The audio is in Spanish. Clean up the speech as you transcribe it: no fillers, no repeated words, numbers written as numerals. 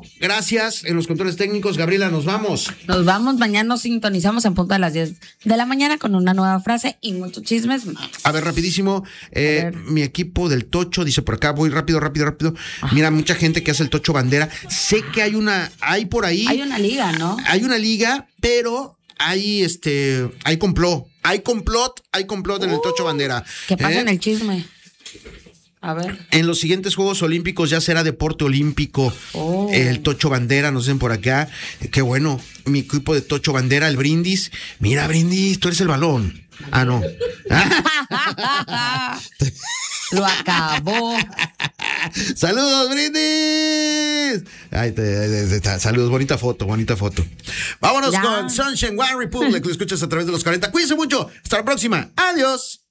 Pau, gracias en los controles técnicos. Gabriela, nos vamos. Nos vamos, mañana nos sintonizamos en punto de las 10 de la mañana con una nueva frase y muchos chismes más. A ver, rapidísimo, mi equipo del Tocho, dice por acá, voy rápido. Mira, mucha gente que hace el Tocho Bandera. Sé que hay por ahí. Hay una liga, ¿no? Hay una liga, pero hay complot en el Tocho Bandera. ¿Qué pasa en el chisme? A ver. En los siguientes Juegos Olímpicos ya será deporte olímpico. El Tocho Bandera, nos dicen por acá. Qué bueno, mi equipo de Tocho Bandera, el Brindis. Mira, Brindis, tú eres el balón. Ah, no. Lo acabó. ¡Saludos, Brindis! Ahí está. Saludos, bonita foto. Vámonos con Sunshine One Republic. Lo escuchas a través de los 40. Cuídense mucho. Hasta la próxima. Adiós.